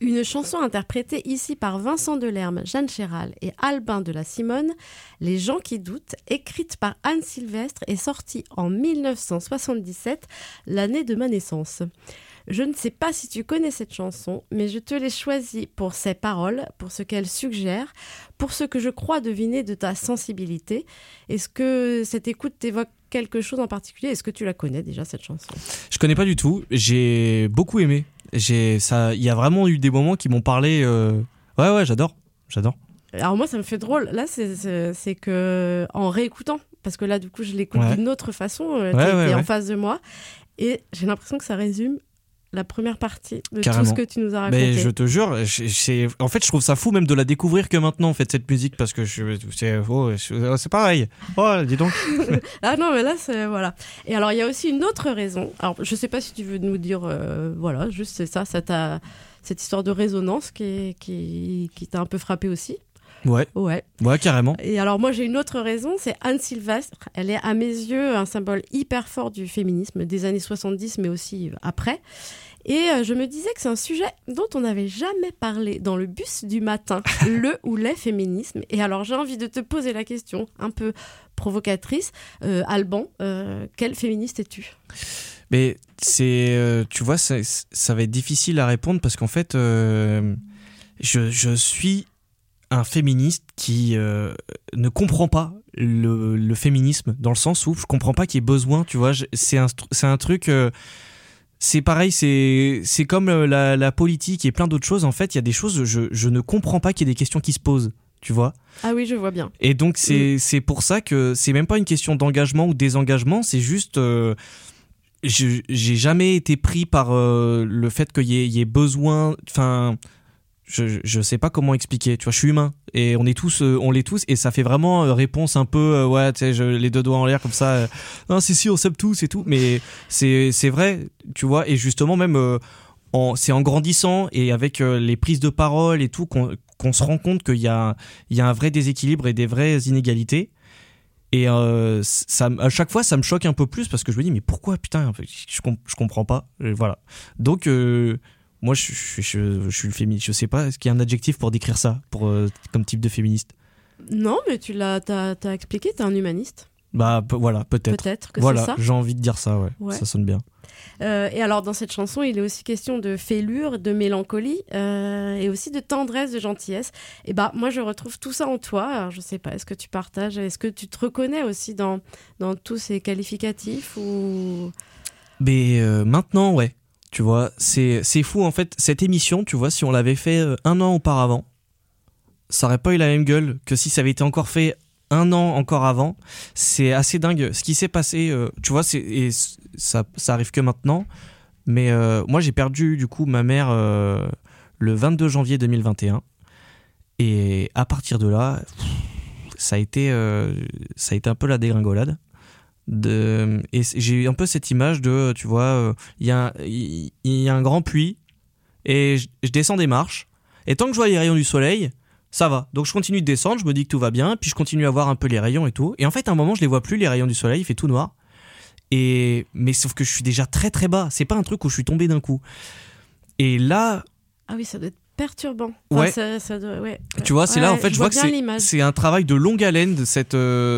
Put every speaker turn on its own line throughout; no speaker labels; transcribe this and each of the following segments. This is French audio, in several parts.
Une chanson interprétée ici par Vincent Delerme, Jeanne Chéral et Albin de la Simone, Les gens qui doutent, écrite par Anne Sylvestre et sortie en 1977, l'année de ma naissance. Je ne sais pas si tu connais cette chanson, mais je te l'ai choisie pour ses paroles, pour ce qu'elle suggère, pour ce que je crois deviner de ta sensibilité. Est-ce que cette écoute t'évoque quelque chose en particulier ? Est-ce que tu la connais déjà, cette chanson ?
Je connais pas du tout, j'ai beaucoup aimé. Il y a vraiment eu des moments qui m'ont parlé. Ouais, j'adore.
Alors moi, ça me fait drôle. Là, c'est que en réécoutant, parce que là, du coup, je l'écoute d'une autre façon. T'es en face de moi, et j'ai l'impression que ça résume la première partie de
Carrément.
tout ce que tu nous as raconté.
Mais je te jure, en fait, je trouve ça fou même de la découvrir que maintenant, en fait, cette musique, parce que c'est pareil. Oh, dis donc.
Ah non, mais là, c'est voilà. Et alors, il y a aussi une autre raison. Alors, je sais pas si tu veux nous dire, voilà, juste c'est ça cette histoire de résonance qui t'a un peu frappé aussi.
Ouais, carrément.
Et alors moi j'ai une autre raison, c'est Anne Sylvestre. Elle est à mes yeux un symbole hyper fort du féminisme des années 70, mais aussi après. Et je me disais que c'est un sujet dont on n'avait jamais parlé dans le bus du matin, le ou les féminismes. Et alors j'ai envie de te poser la question un peu provocatrice. Alban, quelle féministe es-tu ?
Mais tu vois, ça va être difficile à répondre parce qu'en fait, je suis un féministe qui ne comprend pas le féminisme, dans le sens où je comprends pas qu'il y ait besoin, tu vois, c'est un truc, c'est pareil, c'est comme la politique et plein d'autres choses. En fait, il y a des choses, je ne comprends pas qu'il y ait des questions qui se posent, tu vois.
Ah oui, je vois bien.
Et donc c'est pour ça que c'est même pas une question d'engagement ou désengagement, c'est juste j'ai jamais été pris par le fait qu'il y ait besoin, enfin je sais pas comment expliquer, tu vois, je suis humain et on l'est tous et ça fait vraiment réponse un peu ouais, tu sais, les deux doigts en l'air comme ça, non c'est sûr, on s'aime tous et tout, mais c'est vrai, tu vois, et justement même c'est en grandissant et avec les prises de parole et tout qu'on se rend compte qu'il y a un vrai déséquilibre et des vraies inégalités. Et ça, à chaque fois ça me choque un peu plus parce que je me dis mais pourquoi, putain, je comprends pas, et voilà. Donc moi, je suis féministe. Je sais pas, est-ce qu'il y a un adjectif pour décrire ça, comme type de féministe ?
Non, mais t'as expliqué, t'es un humaniste.
Bah voilà, peut-être.
Peut-être que
voilà,
c'est ça.
J'ai envie de dire ça, ouais. Ça sonne bien.
Et alors, dans cette chanson, il est aussi question de fêlure, de mélancolie, et aussi de tendresse, de gentillesse. Et bah, moi, je retrouve tout ça en toi. Alors, je sais pas, est-ce que tu partages, est-ce que tu te reconnais aussi dans tous ces qualificatifs ou...
Mais maintenant, ouais. Tu vois, c'est fou en fait, cette émission, tu vois, si on l'avait fait un an auparavant, ça aurait pas eu la même gueule que si ça avait été encore fait un an encore avant. C'est assez dingue ce qui s'est passé, tu vois, ça arrive que maintenant, mais moi j'ai perdu du coup ma mère le 22 janvier 2021 et à partir de là, ça a été un peu la dégringolade. Et j'ai un peu cette image de, tu vois, il y a un grand puits et je descends des marches et tant que je vois les rayons du soleil, ça va, donc je continue de descendre, je me dis que tout va bien, puis je continue à voir un peu les rayons et tout, et en fait à un moment je les vois plus, les rayons du soleil, il fait tout noir, mais sauf que je suis déjà très très bas, c'est pas un truc où je suis tombé d'un coup, et là...
Ah oui, ça doit être perturbant. Enfin,
ouais.
Ça doit, ouais.
Tu vois, c'est là en fait je vois que c'est un travail de longue haleine de cette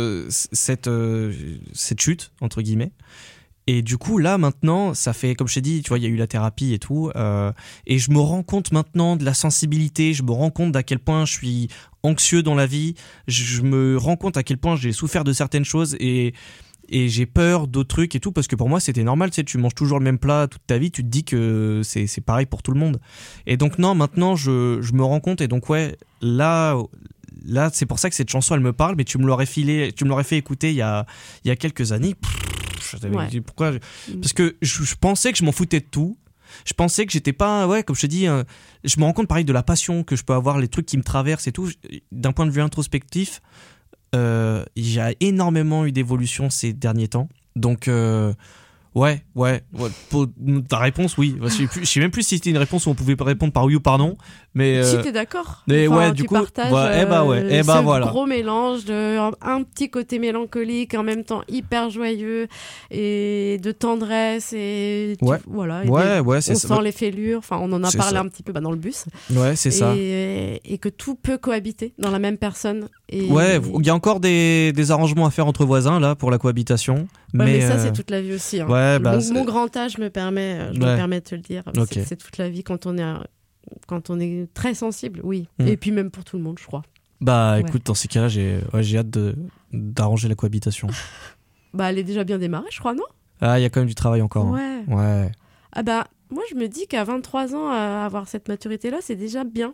chute entre guillemets. Et du coup là maintenant ça fait, comme je t'ai dit, tu vois, il y a eu la thérapie et tout, et je me rends compte maintenant de la sensibilité, je me rends compte d'à quel point je suis anxieux dans la vie, je me rends compte à quel point j'ai souffert de certaines choses et j'ai peur d'autres trucs et tout, parce que pour moi c'était normal, tu sais, tu manges toujours le même plat toute ta vie, tu te dis que c'est pareil pour tout le monde. Et donc non, maintenant je me rends compte, et donc ouais, là c'est pour ça que cette chanson elle me parle, mais tu me l'aurais fait écouter il y a quelques années. Je t'avais dit pourquoi, parce que je pensais que je m'en foutais de tout. Je pensais que j'étais pas, ouais, comme je te dis, je me rends compte pareil de la passion que je peux avoir, les trucs qui me traversent et tout. D'un point de vue introspectif, j'ai énormément eu d'évolution ces derniers temps. Donc, Ouais. Pour ta réponse, oui. Je sais même plus si c'était une réponse où on pouvait répondre par oui ou par non. Mais,
si t'es d'accord.
Mais
enfin,
ouais, du
tu
coup.
partages
Ce
voilà. Gros mélange de un petit côté mélancolique, en même temps hyper joyeux, et de tendresse. Et voilà.
C'est
on
ça.
sent les fêlures. Enfin, on en a parlé un petit peu dans le bus.
Ouais, c'est ça.
Et que tout peut cohabiter dans la même personne. Il
y a encore des arrangements à faire entre voisins, là, pour la cohabitation.
Mais ça, c'est toute la vie aussi. Hein.
Ouais,
mon grand âge me permet de te le dire. Okay. C'est toute la vie quand on est très sensible, oui. Et puis même pour tout le monde, je crois.
Écoute, dans ces cas-là, j'ai hâte d'arranger la cohabitation.
Elle est déjà bien démarrée, je crois, non ?
Ah, il y a quand même du travail encore.
Ouais.
Ouais.
Ah moi, je me dis qu'à 23 ans, avoir cette maturité-là, c'est déjà bien.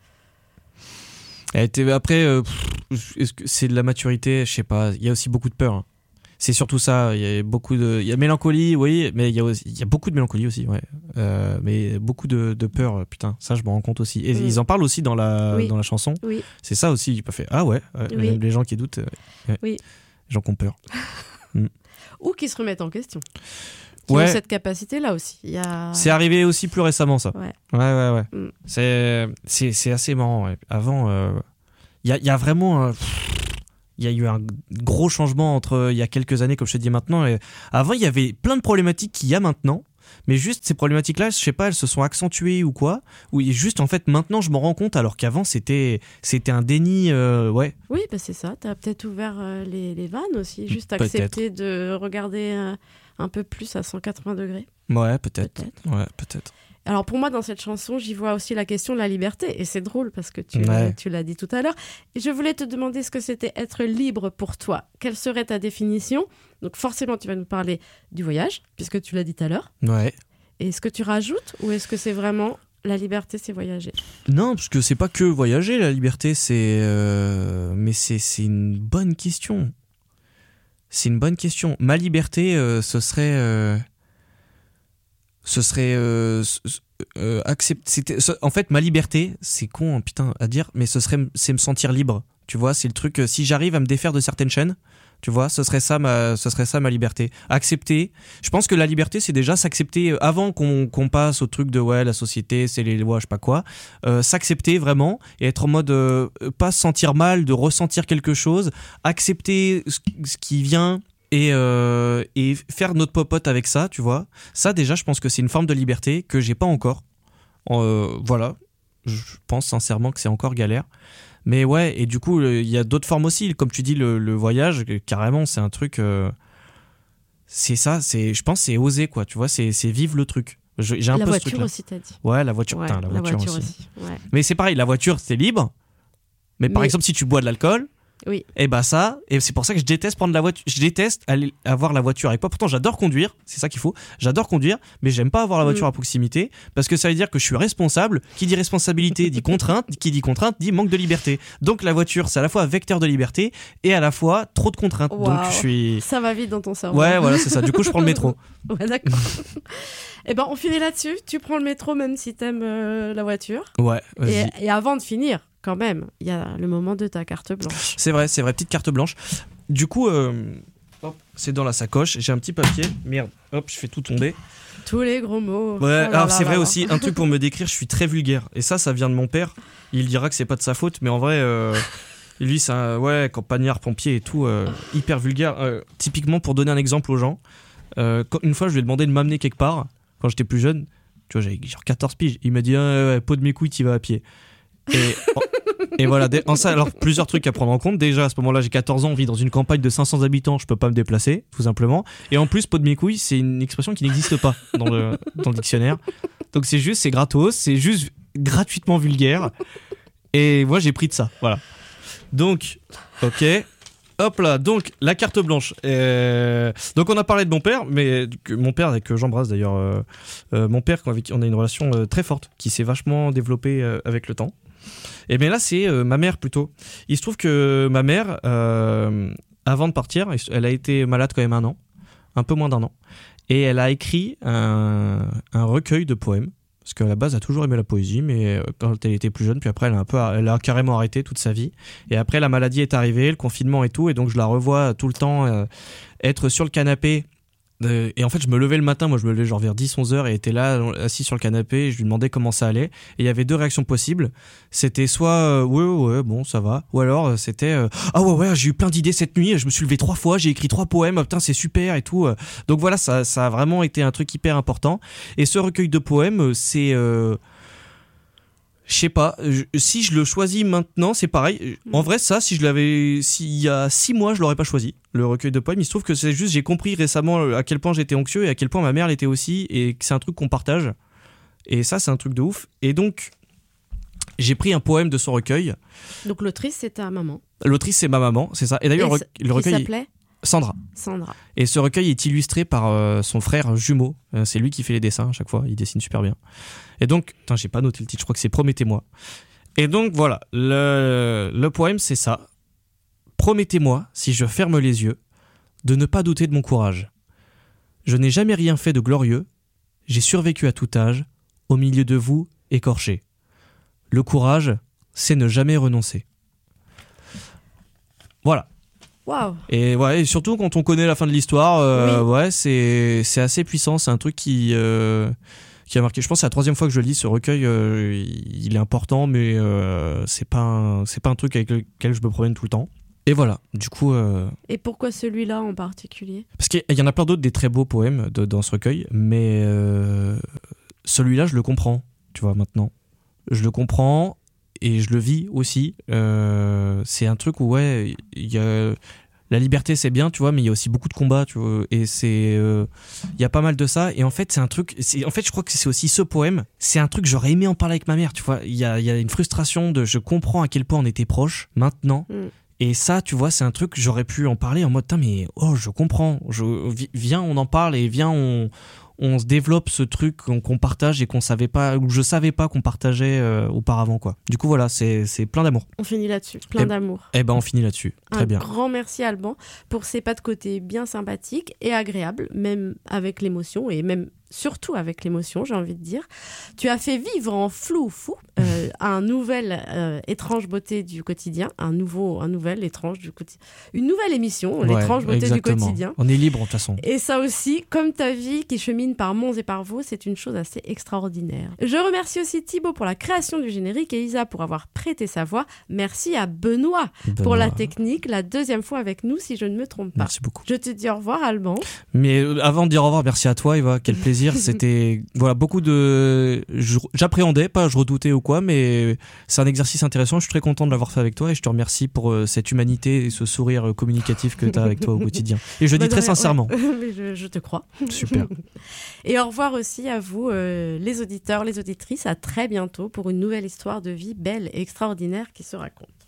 Après, est-ce que c'est de la maturité ? Je sais pas. Il y a aussi beaucoup de peur. Hein. C'est surtout ça. Il y a mélancolie, oui, mais il y a beaucoup de mélancolie aussi, ouais. Mais beaucoup de peur, putain, ça je m'en rends compte aussi. Et ils en parlent aussi dans la chanson.
Oui.
C'est ça aussi, j'ai pas fait. Ah ouais, les gens qui doutent, les gens qui ont peur.
Ou qui se remettent en question. Qui ont cette capacité-là aussi.
C'est arrivé aussi plus récemment, ça. Ouais. C'est assez marrant, ouais. Avant, il y a vraiment... Il y a eu un gros changement entre il y a quelques années, comme je te dis maintenant. Et avant, il y avait plein de problématiques qu'il y a maintenant. Mais juste ces problématiques-là, je sais pas, elles se sont accentuées ou quoi. Ou juste, en fait, maintenant, je m'en rends compte, alors qu'avant, c'était un déni, ouais.
Oui, c'est ça. T'as peut-être ouvert les vannes aussi. Juste accepter de regarder un peu plus à 180 degrés.
Ouais, peut-être. Ouais, peut-être.
Alors pour moi, dans cette chanson, j'y vois aussi la question de la liberté. Et c'est drôle parce que tu l'as dit tout à l'heure. Et je voulais te demander ce que c'était être libre pour toi. Quelle serait ta définition ? Donc forcément, tu vas nous parler du voyage, puisque tu l'as dit tout à l'heure.
Ouais.
Et est-ce que tu rajoutes ou est-ce que c'est vraiment la liberté, c'est voyager ?
Non, parce que c'est pas que voyager, la liberté. Mais c'est une bonne question. C'est une bonne question. Ma liberté, ce serait accepter. En fait, ma liberté, c'est con, hein, putain, à dire, mais c'est me sentir libre. Tu vois, c'est le truc. Si j'arrive à me défaire de certaines chaînes, tu vois, ce serait ça ma liberté. Accepter. Je pense que la liberté, c'est déjà s'accepter avant qu'on passe au truc de la société, c'est les lois, je sais pas quoi. S'accepter vraiment et être en mode pas se sentir mal, de ressentir quelque chose, accepter ce qui vient. Et faire notre popote avec ça, tu vois. Ça, déjà, je pense que c'est une forme de liberté que j'ai pas encore. Voilà. Je pense sincèrement que c'est encore galère. Mais ouais, et du coup, il y a d'autres formes aussi. Comme tu dis, le voyage, carrément, c'est un truc... c'est ça, je pense c'est oser, quoi. Tu vois, c'est vivre le truc. J'ai un peu ce truc-là.
La voiture aussi, t'as dit.
Ouais, la voiture, putain, la voiture aussi.
Ouais.
Mais c'est pareil, la voiture, c'est libre. Mais par exemple, si tu bois de l'alcool...
Oui.
Et c'est pour ça que je déteste prendre la voiture. Je déteste aller avoir la voiture avec moi. Pourtant, j'adore conduire, c'est ça qu'il faut. J'adore conduire, mais j'aime pas avoir la voiture à proximité parce que ça veut dire que je suis responsable. Qui dit responsabilité dit contrainte. Qui dit contrainte dit manque de liberté. Donc la voiture, c'est à la fois vecteur de liberté et à la fois trop de contraintes.
Wow.
Donc je suis.
Ça va vite dans ton cerveau.
Ouais, voilà, c'est ça. Du coup, je prends le métro.
Ouais, d'accord. Et on finit là-dessus. Tu prends le métro même si t'aimes la voiture.
Ouais. Vas-y.
Et avant de finir. Quand même, il y a le moment de ta carte blanche.
C'est vrai, petite carte blanche. Du coup, c'est dans la sacoche. J'ai un petit papier. Merde, hop, je fais tout tomber.
Tous les gros mots.
Ouais, alors c'est vrai aussi, un truc pour me décrire, je suis très vulgaire. Et ça vient de mon père. Il dira que c'est pas de sa faute, mais en vrai, lui, c'est un campagnard, pompier et tout, hyper vulgaire. Typiquement, pour donner un exemple aux gens, une fois, je lui ai demandé de m'amener quelque part, quand j'étais plus jeune. Tu vois, j'avais genre 14 piges. Il m'a dit, pot de mes couilles, t'y vas à pied. Et voilà, alors plusieurs trucs à prendre en compte. Déjà, à ce moment-là, j'ai 14 ans, on vit dans une campagne de 500 habitants, je peux pas me déplacer, tout simplement. Et en plus, pot de mes couilles, c'est une expression qui n'existe pas dans le dictionnaire. Donc c'est gratos, c'est juste gratuitement vulgaire. Et moi, j'ai pris de ça, voilà. Donc, ok. Hop là, donc la carte blanche. Donc on a parlé de mon père, mais mon père, et que j'embrasse d'ailleurs, mon père avec qui on a une relation très forte, qui s'est vachement développée avec le temps. Et bien là, c'est ma mère plutôt. Il se trouve que ma mère, avant de partir, elle a été malade quand même 1 an, un peu moins d'1 an, et elle a écrit un recueil de poèmes. Parce qu'à la base, elle a toujours aimé la poésie, mais quand elle était plus jeune, puis après, elle a carrément arrêté toute sa vie. Et après, la maladie est arrivée, le confinement et tout, et donc je la revois tout le temps être sur le canapé Et en fait, je me levais le matin, moi je me levais genre vers 10-11 heures et était là, assis sur le canapé, et je lui demandais comment ça allait. Et il y avait 2 réactions possibles. C'était soit ouais, bon, ça va. Ou alors c'était ah ouais, j'ai eu plein d'idées cette nuit, je me suis levé 3 fois, j'ai écrit 3 poèmes, putain, c'est super et tout. Donc voilà, ça a vraiment été un truc hyper important. Et ce recueil de poèmes, c'est. Je sais pas, si je le choisis maintenant, c'est pareil. En vrai, ça, s'il y a 6 mois, je l'aurais pas choisi, le recueil de poèmes. Il se trouve que c'est juste, j'ai compris récemment à quel point j'étais anxieux et à quel point ma mère l'était aussi, et que c'est un truc qu'on partage. Et ça, c'est un truc de ouf. Et donc, j'ai pris un poème de son recueil.
Donc l'autrice, c'est ta maman.
L'autrice, c'est ma maman, c'est ça. Et d'ailleurs, le recueil.
Qui s'appelait
Sandra. Et ce recueil est illustré par son frère jumeau. C'est lui qui fait les dessins à chaque fois. Il dessine super bien. Et donc, j'ai pas noté le titre. Je crois que c'est Promettez-moi. Et donc voilà, le poème c'est ça. Promettez-moi, si je ferme les yeux, de ne pas douter de mon courage. Je n'ai jamais rien fait de glorieux. J'ai survécu à tout âge, au milieu de vous, écorché. Le courage, c'est ne jamais renoncer. Voilà.
Waouh.
Et ouais, et surtout quand on connaît la fin de l'histoire,
oui.
Ouais, c'est assez puissant. C'est un truc qui a marqué. Je pense que c'est la 3e fois que je lis ce recueil. Il est important, mais c'est pas un truc avec lequel je me promène tout le temps. Et voilà, du coup.
Et pourquoi celui-là en particulier ?
Parce qu'il y en a plein d'autres des très beaux poèmes dans ce recueil, mais celui-là, je le comprends. Tu vois, maintenant, je le comprends. Et je le vis aussi. C'est un truc où, ouais, il y a... La liberté, c'est bien, tu vois, mais il y a aussi beaucoup de combats, tu vois. Et c'est... Il y a pas mal de ça. Et en fait, c'est un truc... En fait, je crois que c'est aussi ce poème. C'est un truc, j'aurais aimé en parler avec ma mère, tu vois. Il y a une frustration de... Je comprends à quel point on était proches, maintenant. Et ça, tu vois, c'est un truc, j'aurais pu en parler en mode, mais oh, je comprends. Viens, on en parle et viens, on se développe ce truc qu'on partage et qu'on savait pas, ou je savais pas qu'on partageait auparavant, quoi. Du coup, voilà, c'est plein d'amour.
On finit là-dessus, plein d'amour.
Eh ben, on finit là-dessus. Très bien.
Un grand merci, Alban, pour ces pas de côté bien sympathiques et agréables, même avec l'émotion et même surtout avec l'émotion, j'ai envie de dire. Tu as fait vivre en flou fou un nouvel étrange beauté du quotidien, un nouvel étrange du quotidien, une nouvelle émission, l'étrange beauté
exactement.
Du quotidien.
On est libre de toute façon.
Et ça aussi, comme ta vie qui chemine par monts et par vaux, c'est une chose assez extraordinaire. Je remercie aussi Thibaut pour la création du générique et Isa pour avoir prêté sa voix. Merci à Benoît pour la technique, la 2e fois avec nous si je ne me trompe pas.
Merci beaucoup.
Je te dis au revoir, Alban.
Mais avant de dire au revoir, merci à toi, Eva, quel plaisir. C'était beaucoup de... J'appréhendais, pas je redoutais ou quoi, mais c'est un exercice intéressant. Je suis très content de l'avoir fait avec toi et je te remercie pour cette humanité et ce sourire communicatif que tu as avec toi au quotidien. Et je dis très sincèrement.
Ouais. Je te crois.
Super.
Et au revoir aussi à vous, les auditeurs, les auditrices. À très bientôt pour une nouvelle histoire de vie belle et extraordinaire qui se raconte.